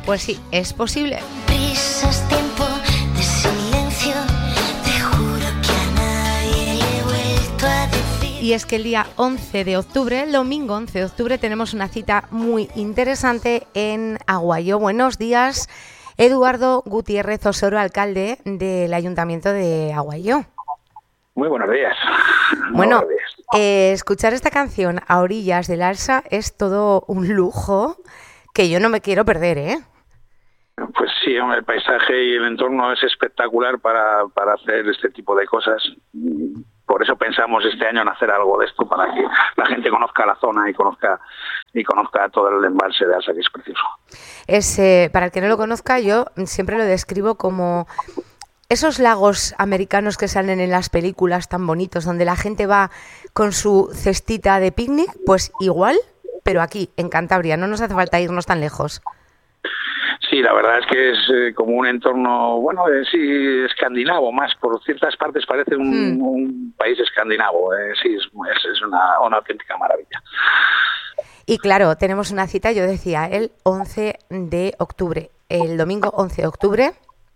Pues sí, es posible. Prisas, tiempo de silencio, te juro que a nadie le he vuelto a decir. Y es que el día 11 de octubre, el domingo 11 de octubre, tenemos una cita muy interesante en Aguayo. Buenos días, Eduardo Gutiérrez Osoro, alcalde del Ayuntamiento de Aguayo. Muy buenos días. Bueno, escuchar esta canción a orillas del Alsa es todo un lujo que yo no me quiero perder, ¿eh? Pues sí, el paisaje y el entorno es espectacular para hacer este tipo de cosas. Por eso pensamos este año en hacer algo de esto, para que la gente conozca la zona y conozca todo el embalse de Alsa, que es precioso. Para el que no lo conozca, yo siempre lo describo como esos lagos americanos que salen en las películas tan bonitos, donde la gente va con su cestita de picnic, pues igual, pero aquí, en Cantabria, no nos hace falta irnos tan lejos. Sí, la verdad es que es como un entorno, bueno, sí, escandinavo más, por ciertas partes parece un país escandinavo, sí, es una auténtica maravilla. Y claro, tenemos una cita, yo decía, el 11 de octubre, el domingo 11 de octubre.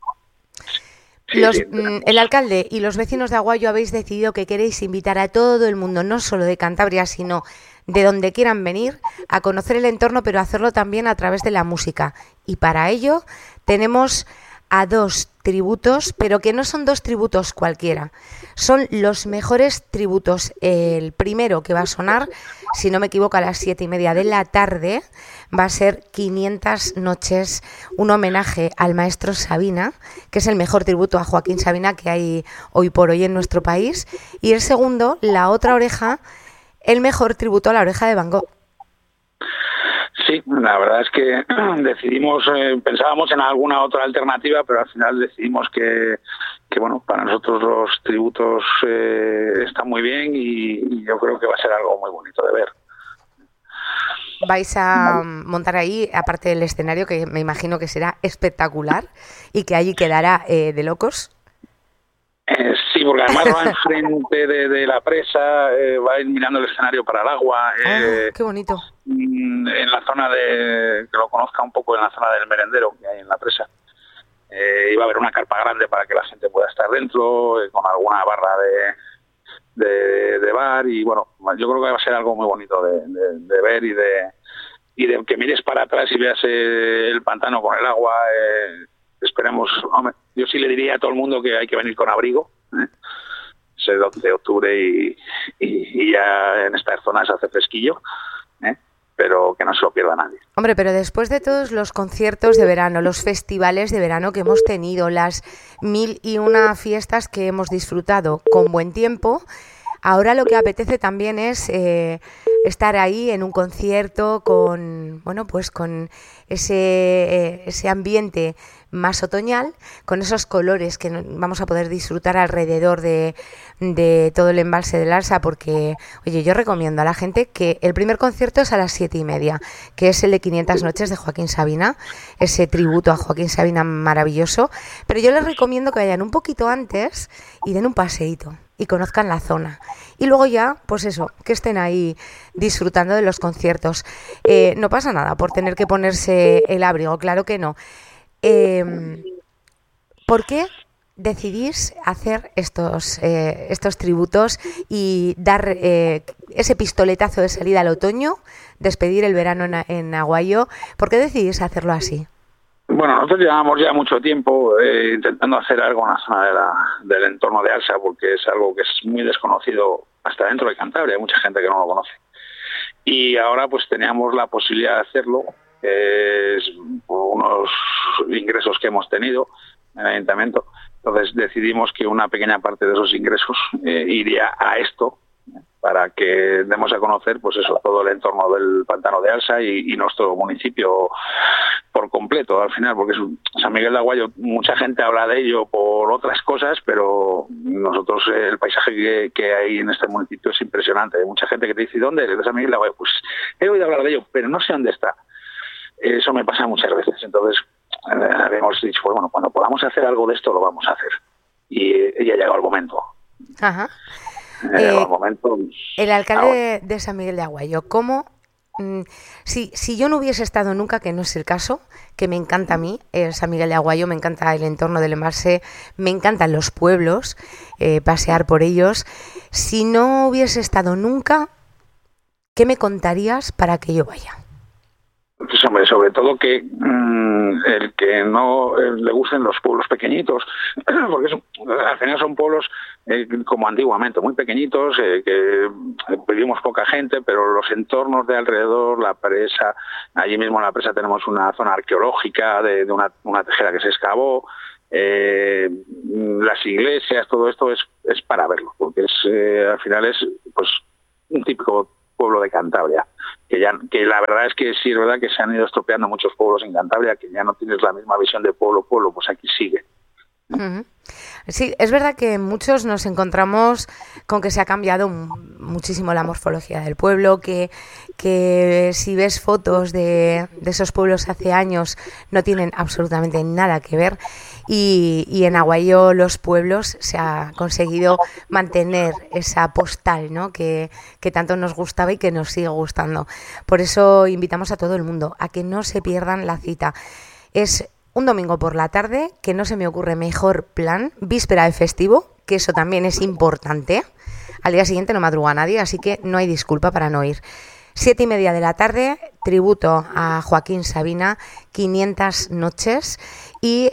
El alcalde y los vecinos de Aguayo habéis decidido que queréis invitar a todo el mundo, no solo de Cantabria, sino de donde quieran venir, a conocer el entorno, pero hacerlo también a través de la música. Y para ello tenemos a dos tributos, pero que no son dos tributos cualquiera. Son los mejores tributos. El primero que va a sonar, si no me equivoco, a las 7:30 de la tarde, va a ser 500 noches, un homenaje al maestro Sabina, que es el mejor tributo a Joaquín Sabina que hay hoy por hoy en nuestro país. Y el segundo, La otra oreja, el mejor tributo a la oreja de Van Gogh. Sí, la verdad es que decidimos, pensábamos en alguna otra alternativa, pero al final decidimos que bueno, para nosotros los tributos están muy bien y yo creo que va a ser algo muy bonito de ver. Vais a montar ahí, aparte del escenario, que me imagino que será espectacular y que allí quedará de locos. Sí, porque además va enfrente de la presa, va a ir mirando el escenario para el agua. ¡Qué bonito! En la zona que lo conozca un poco, en la zona del merendero que hay en la presa. Iba a haber una carpa grande para que la gente pueda estar dentro, con alguna barra de bar, y bueno, yo creo que va a ser algo muy bonito de ver y de que mires para atrás y veas el pantano con el agua. Esperemos, hombre, yo sí le diría a todo el mundo que hay que venir con abrigo, ese 12 de octubre y ya en estas zonas hace fresquillo, pero que no se lo pierda nadie. Hombre, pero después de todos los conciertos de verano, los festivales de verano que hemos tenido, las 1001 fiestas que hemos disfrutado con buen tiempo, ahora lo que apetece también es estar ahí en un concierto con, bueno, pues con ese ambiente más otoñal, con esos colores que vamos a poder disfrutar alrededor de todo el embalse del Alsa, porque, oye, yo recomiendo a la gente que el primer concierto es a las 7:30, que es el de 500 noches de Joaquín Sabina, ese tributo a Joaquín Sabina maravilloso, pero yo les recomiendo que vayan un poquito antes y den un paseíto y conozcan la zona. Y luego ya, pues eso, que estén ahí disfrutando de los conciertos. No pasa nada por tener que ponerse el abrigo, claro que no. ¿Por qué decidís hacer estos tributos y dar ese pistoletazo de salida al otoño, despedir el verano en Aguayo? ¿Por qué decidís hacerlo así? Bueno, nosotros llevamos ya mucho tiempo intentando hacer algo en la zona del entorno de Alsa, porque es algo que es muy desconocido hasta dentro de Cantabria, hay mucha gente que no lo conoce. Y ahora pues teníamos la posibilidad de hacerlo, por unos ingresos que hemos tenido en el ayuntamiento. Entonces decidimos que una pequeña parte de esos ingresos iría a esto, para que demos a conocer pues eso, todo el entorno del pantano de Alsa y nuestro municipio por completo al final, porque San Miguel de Aguayo, mucha gente habla de ello por otras cosas, pero nosotros el paisaje que hay en este municipio es impresionante. Hay mucha gente que te dice, ¿dónde eres? De San Miguel de Aguayo. Pues he oído hablar de ello, pero no sé dónde está. Eso me pasa muchas veces. Entonces habíamos dicho, pues bueno, cuando podamos hacer algo de esto lo vamos a hacer. Y ya ha llegado el momento. Ajá. El alcalde de San Migel de Aguayo, ¿cómo Si yo no hubiese estado nunca, que no es el caso, que me encanta a mí, San Miguel de Aguayo, me encanta el entorno del embalse, me encantan los pueblos, pasear por ellos. Si no hubiese estado nunca, ¿qué me contarías para que yo vaya? Pues hombre, sobre todo que el que no le gusten los pueblos pequeñitos, porque al final son pueblos como antiguamente, muy pequeñitos, que vivimos poca gente, pero los entornos de alrededor, la presa, allí mismo en la presa tenemos una zona arqueológica de una tejera que se excavó, las iglesias, todo esto es para verlo, porque al final es pues un típico pueblo de Cantabria, que la verdad es que sí es verdad que se han ido estropeando muchos pueblos en Cantabria, que ya no tienes la misma visión de pueblo, pues aquí sigue. Uh-huh. Sí, es verdad que muchos nos encontramos con que se ha cambiado muchísimo la morfología del pueblo, que si ves fotos de esos pueblos hace años no tienen absolutamente nada que ver, y en Aguayo los pueblos se ha conseguido mantener esa postal, ¿no? que tanto nos gustaba y que nos sigue gustando. Por eso invitamos a todo el mundo a que no se pierdan la cita. Es un domingo por la tarde, que no se me ocurre mejor plan, víspera de festivo, que eso también es importante. Al día siguiente no madruga nadie, así que no hay disculpa para no ir. 7:30 de la tarde, tributo a Joaquín Sabina, 500 noches, y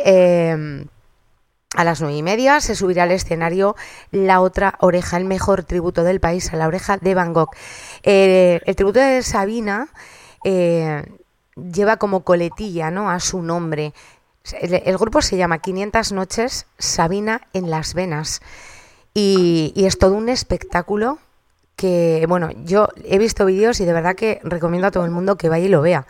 a las 9:30 se subirá al escenario La Otra Oreja, el mejor tributo del país a la oreja de Van Gogh. El tributo de Sabina lleva como coletilla, ¿no?, a su nombre. El grupo se llama 500 noches, Sabina en las venas, y es todo un espectáculo que, bueno, yo he visto vídeos y de verdad que recomiendo a todo el mundo que vaya y lo vea.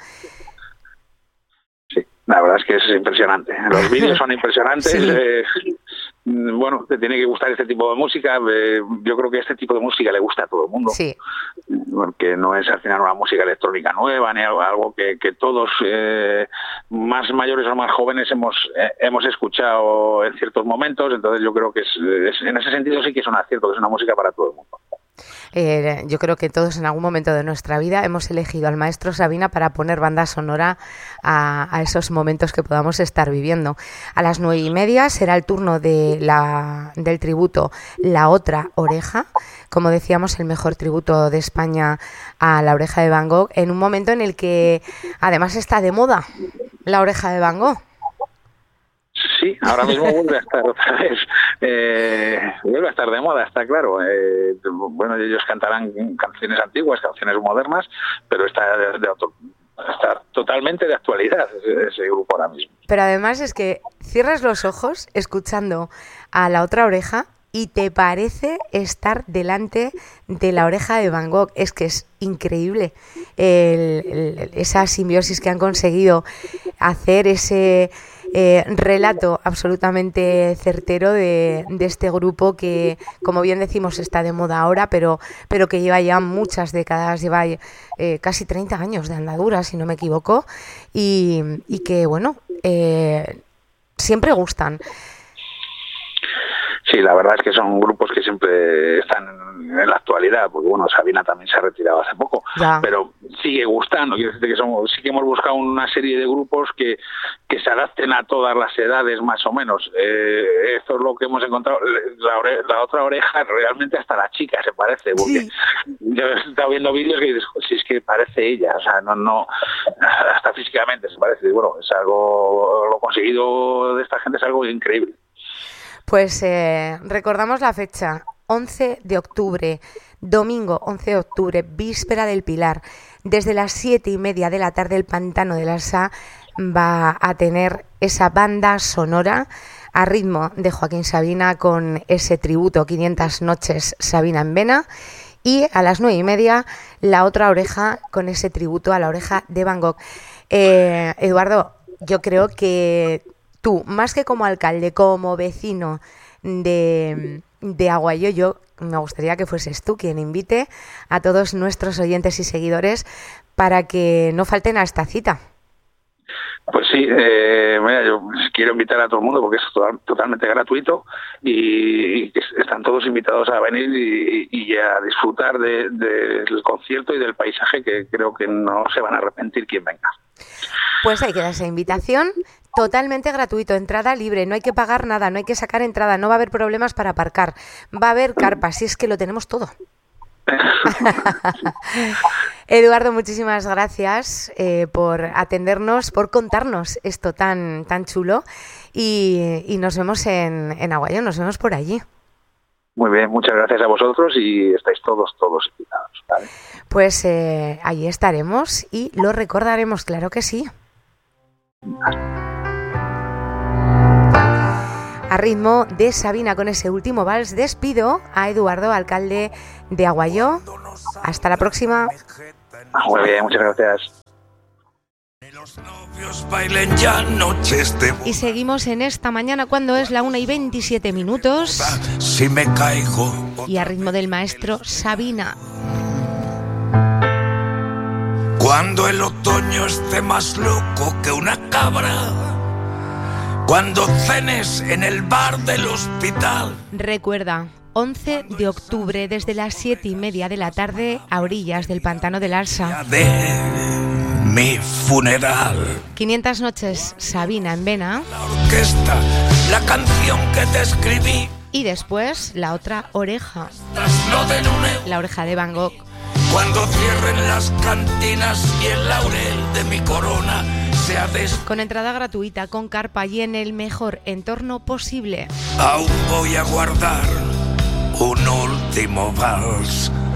Sí, la verdad es que es impresionante. Los vídeos son impresionantes. Sí. Bueno, te tiene que gustar este tipo de música. Yo creo que este tipo de música le gusta a todo el mundo. Sí. Porque no es al final una música electrónica nueva, ni algo que todos, más mayores o más jóvenes, hemos escuchado en ciertos momentos. Entonces yo creo que en ese sentido sí que es un acierto, que es una música para todo el mundo. Yo creo que todos en algún momento de nuestra vida hemos elegido al maestro Sabina para poner banda sonora a esos momentos que podamos estar viviendo. A las 9:30 será el turno del tributo La Otra Oreja, como decíamos, el mejor tributo de España a la oreja de Van Gogh, en un momento en el que además está de moda la oreja de Van Gogh. Sí, ahora mismo vuelve a estar otra vez, vuelve a estar de moda, está claro. Bueno, ellos cantarán canciones antiguas, canciones modernas, pero está totalmente de actualidad ese grupo ahora mismo. Pero además es que cierras los ojos escuchando a La Otra Oreja y te parece estar delante de la oreja de Van Gogh. Es que es increíble esa simbiosis que han conseguido hacer, ese relato absolutamente certero de este grupo que, como bien decimos, está de moda ahora, pero que lleva ya muchas décadas, lleva casi 30 años de andadura, si no me equivoco, y que, bueno, siempre gustan. Sí, la verdad es que son grupos que siempre están en la actualidad, porque bueno, Sabina también se ha retirado hace poco, ya, pero sigue gustando. Quiero decirte que sí que hemos buscado una serie de grupos que se adapten a todas las edades más o menos. Esto es lo que hemos encontrado. La Otra Oreja, realmente hasta la chica se parece, porque sí, yo he estado viendo vídeos que dices, si es que parece ella, o sea, no, hasta físicamente se parece. Y bueno, es algo, lo conseguido de esta gente es algo increíble. Pues recordamos la fecha, 11 de octubre, domingo 11 de octubre, víspera del Pilar. Desde las 7:30 de la tarde el Pantano de la Sa va a tener esa banda sonora a ritmo de Joaquín Sabina, con ese tributo 500 noches Sabina en vena, y a las 9:30 La Otra Oreja con ese tributo a la oreja de Van Gogh. Eduardo, yo creo que tú, más que como alcalde, como vecino de Aguayo, yo me gustaría que fueses tú quien invite a todos nuestros oyentes y seguidores para que no falten a esta cita. Pues sí, mira, yo quiero invitar a todo el mundo porque es totalmente gratuito y que están todos invitados a venir y a disfrutar del concierto y del paisaje, que creo que no se van a arrepentir quien venga. Pues ahí queda esa invitación, totalmente gratuito, entrada libre, no hay que pagar nada, no hay que sacar entrada, no va a haber problemas para aparcar, va a haber carpas, si es que lo tenemos todo. Eduardo, muchísimas gracias por atendernos, por contarnos esto tan chulo y nos vemos en Aguayo, nos vemos por allí. Muy bien, muchas gracias a vosotros y estáis todos invitados, ¿vale? Pues allí estaremos y lo recordaremos, claro que sí. A ritmo de Sabina, con ese último vals, despido a Eduardo, alcalde de Aguayo. Hasta la próxima. Muy bien, muchas gracias. Y seguimos en esta mañana cuando es la 1:27. Si me caigo. Y a ritmo del maestro Sabina. Cuando el otoño esté más loco que una cabra. Cuando cenes en el bar del hospital. Recuerda, 11 de octubre desde las 7:30 de la tarde a orillas del pantano del Arsa. De mi funeral. 500 noches Sabina en Vena. La orquesta, la canción que te escribí. Y después la otra oreja. No den un euro. La oreja de Van Gogh. Cuando cierren las cantinas y el laurel de mi corona sea con entrada gratuita, con carpa y en el mejor entorno posible. Aún voy a guardar un último vals